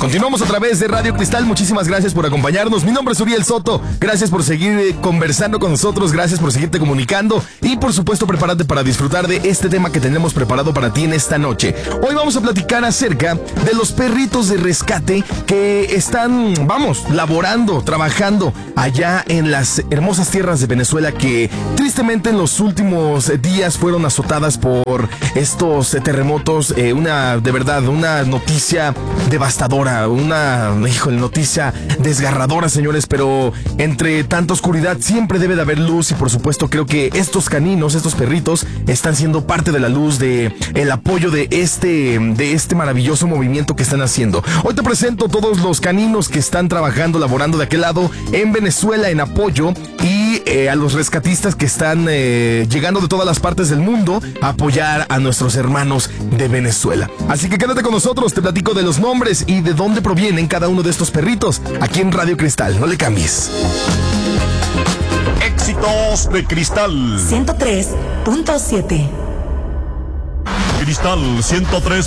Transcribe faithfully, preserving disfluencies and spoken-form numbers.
Continuamos a través de Radio Cristal. Muchísimas gracias por acompañarnos. Mi nombre es Uriel Soto. Gracias por seguir conversando con nosotros. Gracias por seguirte comunicando. Y por supuesto, prepárate para disfrutar de este tema que tenemos preparado para ti en esta noche. Hoy vamos a platicar acerca de los perritos de rescate que están, vamos, laborando, trabajando allá en las hermosas tierras de Venezuela, que tristemente en los últimos días fueron azotadas por estos terremotos. Eh, una, de verdad, una noticia devastadora, una, híjole, noticia desgarradora, señores, pero entre tanta oscuridad siempre debe de haber luz, y por supuesto creo que estos caninos, estos perritos, están siendo parte de la luz, de el apoyo de este, de este maravilloso movimiento que están haciendo. Hoy te presento todos los caninos que están trabajando, laborando de aquel lado en Venezuela en apoyo, y eh, a los rescatistas que están eh, llegando de todas las partes del mundo a apoyar a nuestros hermanos de Venezuela. Así que quédate con nosotros, te platico de los nombres y de dónde provienen cada uno de estos perritos aquí en Radio Cristal. No le cambies. Éxitos de Cristal ciento tres punto siete. Cristal ciento tres